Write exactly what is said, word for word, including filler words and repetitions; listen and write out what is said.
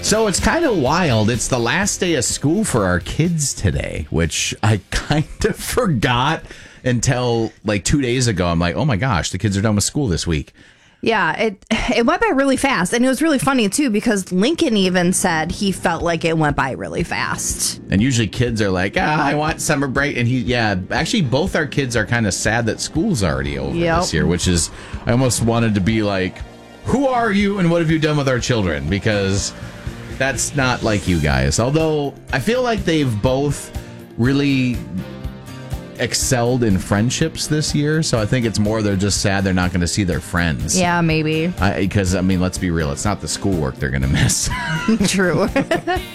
So it's kind of wild. It's the last day of school for our kids today, which I kind of forgot until like two days ago. I'm like, oh my gosh, the kids are done with school this week. Yeah, it it went by really fast. And it was really funny, too, because Lincoln even said he felt like it went by really fast. And usually kids are like, ah, I want summer break. And he, yeah, actually, both our kids are kind of sad that school's already over Yep. this year, which is, I almost wanted to be like, who are you and what have you done with our children? Because that's not like you guys. Although I feel like they've both really excelled in friendships this year, so I think it's more they're just sad they're not going to see their friends. Yeah, maybe. Because, I, I mean, let's be real, it's not the schoolwork they're going to miss. True.